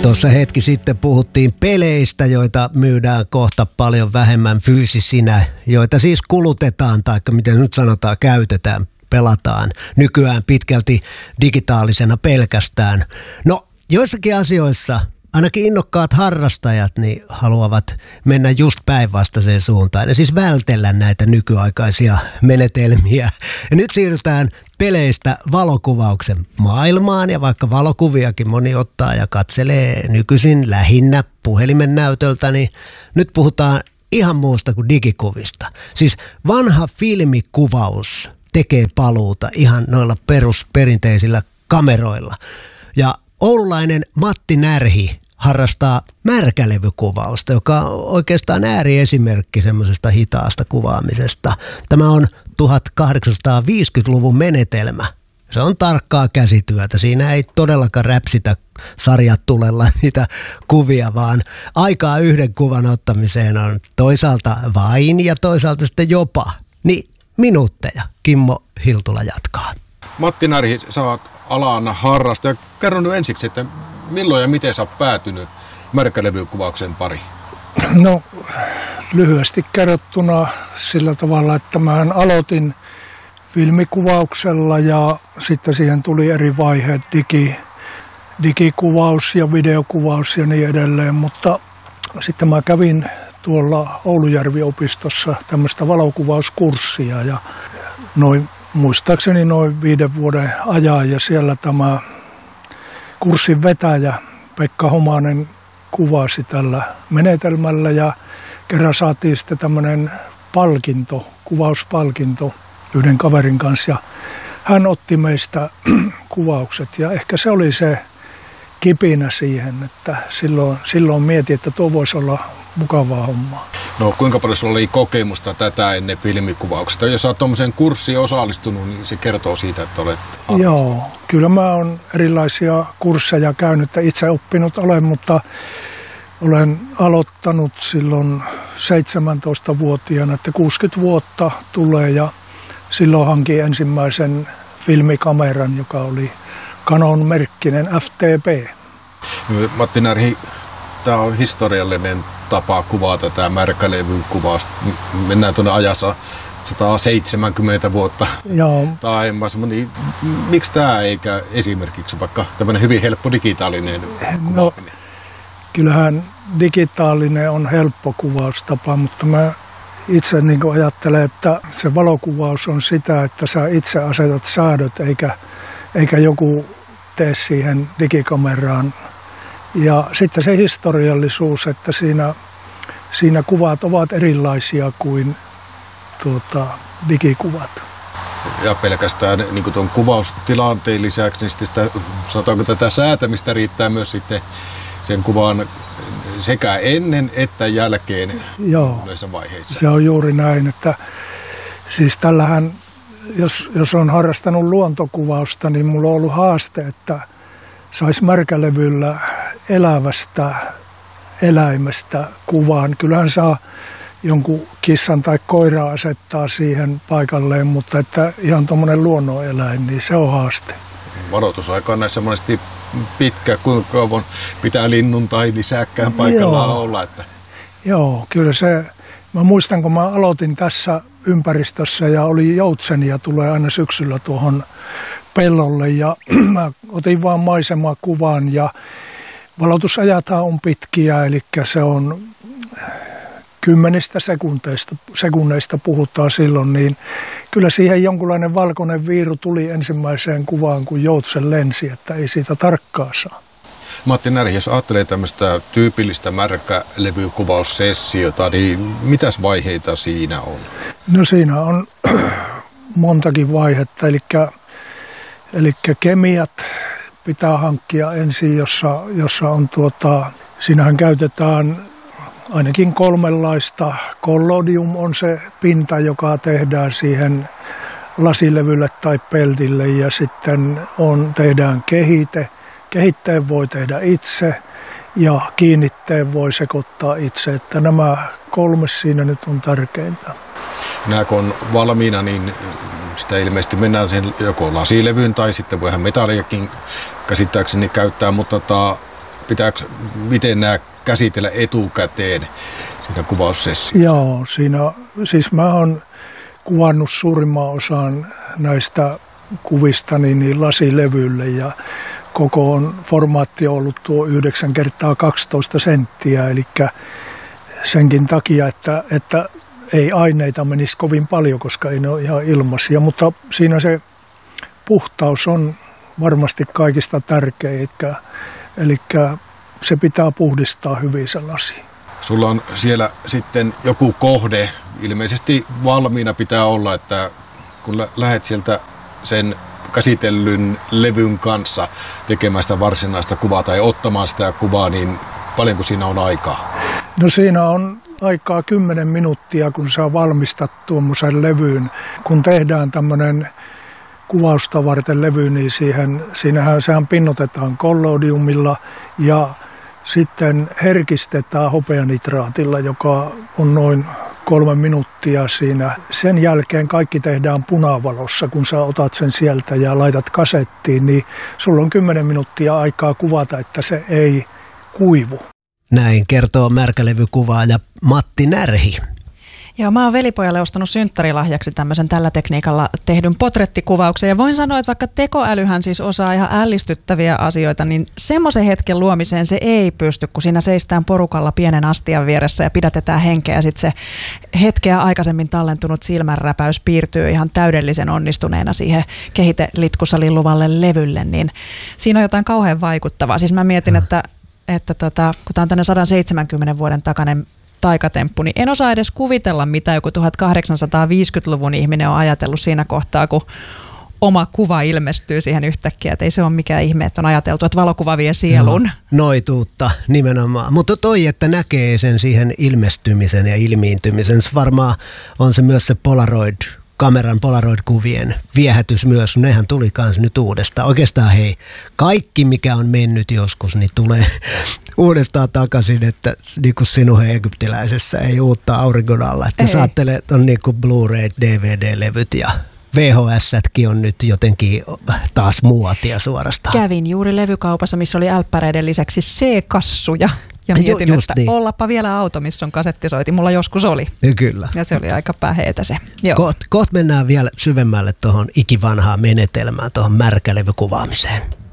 Tuossa hetki sitten puhuttiin peleistä, joita myydään kohta paljon vähemmän fyysisinä, joita siis kulutetaan tai miten nyt sanotaan käytetään, pelataan nykyään pitkälti digitaalisena pelkästään. No joissakin asioissa ainakin innokkaat harrastajat niin haluavat mennä just päinvastaiseen suuntaan ja siis vältellä näitä nykyaikaisia menetelmiä. Ja nyt siirrytään peleistä valokuvauksen maailmaan ja vaikka valokuviakin moni ottaa ja katselee nykyisin lähinnä puhelimen näytöltä, niin nyt puhutaan ihan muusta kuin digikuvista. Siis vanha filmikuvaus tekee paluuta ihan noilla perusperinteisillä kameroilla. Ja oululainen Matti Närhi harrastaa märkälevykuvausta, joka on oikeastaan ääriesimerkki semmoisesta hitaasta kuvaamisesta. Tämä on 1850-luvun menetelmä. Se on tarkkaa käsityötä. Siinä ei todellakaan räpsitä sarjatulella niitä kuvia, vaan aikaa yhden kuvan ottamiseen on toisaalta vain ja toisaalta sitten jopa minuutteja. Kimmo Hiltula jatkaa. Matti Närhi, sä oot alan harrastaja. Kerro nyt ensiksi, että milloin ja miten sä oot päätynyt märkälevykuvauksen pariin? No lyhyesti kerrottuna sillä tavalla, että mä aloitin filmikuvauksella ja sitten siihen tuli eri vaiheet, digikuvaus ja videokuvaus ja niin edelleen, mutta sitten mä kävin tuolla Oulujärvi-opistossa tämmöistä valokuvauskurssia ja muistaakseni noin 5 vuoden ajan ja siellä tämä kurssin vetäjä Pekka Homanen kuvasi tällä menetelmällä ja kerran saatiin sitten tämmöinen kuvauspalkinto yhden kaverin kanssa ja hän otti meistä kuvaukset ja ehkä se oli se kipinä siihen, että silloin mietin, että tuo voisi olla mukavaa hommaa. No kuinka paljon sulla oli kokemusta tätä ennen filmikuvauksesta? Jos olet tuommoiseen kurssiin osallistunut, niin se kertoo siitä, että olet harrastanut. Joo, kyllä mä oon erilaisia kursseja käynyt ja itse oppinut olen, mutta olen aloittanut silloin 17-vuotiaana, että 60 vuotta tulee ja silloin hankin ensimmäisen filmikameran, joka oli Canon merkkinen FTP. Matti Närhi, tämä on historiallinen tapa kuvata tämä märkälevykuvausta. Mennään tuonne ajassa 170 vuotta taimmas. Niin, miksi tämä eikä esimerkiksi vaikka tämmöinen hyvin helppo digitaalinen kuvaaminen? No, kyllähän digitaalinen on helppo kuvaustapa, mutta mä itse niin ajattelen, että se valokuvaus on sitä, että sä itse asetat säädöt eikä joku tee siihen digikameraan. Ja sitten se historiallisuus, että siinä kuvat ovat erilaisia kuin digikuvat. Ja pelkästään niin tuon kuvaustilanteen lisäksi, niin sitten sitä, sanotaanko tätä säätämistä riittää myös sitten sen kuvan sekä ennen että jälkeen näissä vaiheissa. Se on juuri näin, että siis tällähän, jos on harrastanut luontokuvausta, niin mulla on ollut haaste, että saisi märkälevyllä elävästä eläimestä kuvaan. Kyllähän saa jonkun kissan tai koiraa asettaa siihen paikalleen, mutta että ihan tuommoinen luonnoneläin, niin se on haaste. Varoitusaika on näissä monesti pitkä, kuinka kauan pitää linnun tai nisäkkään paikallaan olla. Että. Joo, kyllä se. Mä muistan, kun mä aloitin tässä ympäristössä ja oli joutsenia tulee aina syksyllä tuohon pellolle ja mä otin vaan maisemakuvan ja valotusajathan on pitkiä, eli se on 10 sekunneista puhutaan silloin, niin kyllä siihen jonkunlainen valkoinen viiru tuli ensimmäiseen kuvaan, kun joutsen lensi, että ei siitä tarkkaa saa. Matti Närhi, jos ajattelee tämmöistä tyypillistä märkälevykuvaussessiota, niin mitäs vaiheita siinä on? No siinä on montakin vaihetta, eli kemiat pitää hankkia ensin, jossa on siinähän käytetään ainakin 3 collodium on se pinta, joka tehdään siihen lasilevylle tai peltille ja sitten tehdään kehite. Kehitteen voi tehdä itse ja kiinnitteen voi sekoittaa itse, että nämä 3 siinä nyt on tärkeintä. Nämä kun on valmiina, niin sitä ilmeisesti mennään sen joko lasilevyyn tai sitten voihan metalliakin käsittääkseni käyttää, mutta miten nämä käsitellä etukäteen siinä kuvaussessiossa? Joo, siis mä oon kuvannut suurimman osan näistä kuvistani niin lasilevylle ja koko formaatti on ollut tuo 9x12 senttiä, eli senkin takia, että ei aineita menisi kovin paljon, koska ei ne ole ihan ilmaisia, mutta siinä se puhtaus on varmasti kaikista tärkein, eli se pitää puhdistaa hyvin se lasi. Sulla on siellä sitten joku kohde, ilmeisesti valmiina pitää olla, että kun lähdet sieltä sen käsitellyn levyn kanssa tekemään sitä varsinaista kuvaa tai ottamaan sitä kuvaa, niin paljonko siinä on aikaa? No siinä on aikaa 10 minuuttia, kun sä valmistat tuommoisen levyyn. Kun tehdään tämmöinen kuvausta varten levy, niin sehän pinnotetaan collodiumilla ja sitten herkistetään hopeanitraatilla, joka on noin 3 minuuttia siinä. Sen jälkeen kaikki tehdään punavalossa, kun sä otat sen sieltä ja laitat kasettiin, niin sulla on 10 minuuttia aikaa kuvata, että se ei kuivu. Näin kertoo märkälevykuvaaja Matti Närhi. Joo, mä oon velipojalle ostanut synttärilahjaksi tämmöisen tällä tekniikalla tehdyn portrettikuvauksen. Ja voin sanoa, että vaikka tekoälyhän siis osaa ihan ällistyttäviä asioita, niin semmoisen hetken luomiseen se ei pysty, kun siinä seistään porukalla pienen astian vieressä ja pidätetään henkeä. Ja sitten se hetkeä aikaisemmin tallentunut silmänräpäys piirtyy ihan täydellisen onnistuneena siihen kehitelitkussa lilluvalle levylle. Niin siinä on jotain kauhean vaikuttavaa. Siis mä mietin, että kun tämä on tänne 170 vuoden takainen taikatemppu, niin en osaa edes kuvitella, mitä joku 1850-luvun ihminen on ajatellut siinä kohtaa, kun oma kuva ilmestyy siihen yhtäkkiä. Että ei se ole mikään ihme, että on ajateltu, että valokuva vie sielun. Noituutta nimenomaan. Mutta että näkee sen siihen ilmestymisen ja ilmiintymisen. Se varmaan on se myös se kameran Polaroid-kuvien viehätys myös. Nehän tuli kans nyt uudestaan. Oikeastaan hei, kaikki mikä on mennyt joskus, niin tulee uudestaan takaisin, että niin kuin sinun egyptiläisessä ei uutta auringon alla. Että jos ajattelee, että on niin kuin Blu-ray, DVD-levyt ja VHS-sätkin on nyt jotenkin taas muotia suorastaan. Kävin juuri levykaupassa, missä oli älppäreiden lisäksi C-kassuja. Ja mietin, että niin. Ollapa vielä auto, missä on kasettisoiti. Mulla joskus oli. Ja kyllä. Ja se oli aika päheetä se. Kohta mennään vielä syvemmälle tuohon ikivanhaan menetelmään, tuohon märkälevykuvaamiseen.